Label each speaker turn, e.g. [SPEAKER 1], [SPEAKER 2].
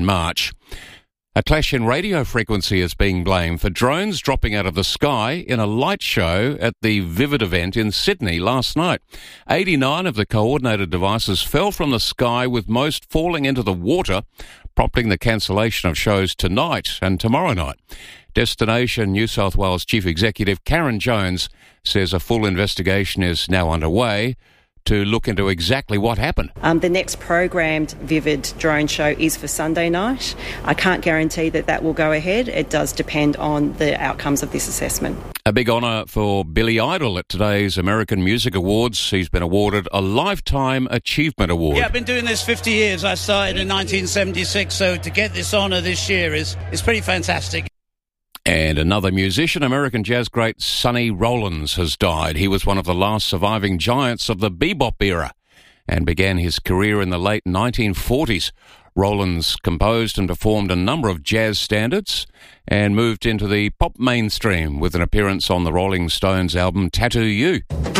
[SPEAKER 1] March. A clash in radio frequency is being blamed for drones dropping out of the sky in a light show at the Vivid event in Sydney last night. 89 of the coordinated devices fell from the sky, with most falling into the water, prompting the cancellation of shows tonight and tomorrow night. Destination New South Wales Chief Executive Karen Jones says a full investigation is now underway to look into exactly what happened.
[SPEAKER 2] The next programmed Vivid drone show is for Sunday night. I can't guarantee that will go ahead. It does depend on the outcomes of this assessment. A
[SPEAKER 1] big honour for Billy Idol at today's American Music Awards. He's been awarded a Lifetime Achievement Award.
[SPEAKER 3] Yeah, I've been doing this 50 years. I started in 1976, so to get this honour this year is pretty fantastic.
[SPEAKER 1] And another musician, American jazz great Sonny Rollins, has died. He was one of the last surviving giants of the bebop era and began his career in the late 1940s. Rollins composed and performed a number of jazz standards and moved into the pop mainstream with an appearance on the Rolling Stones album Tattoo You.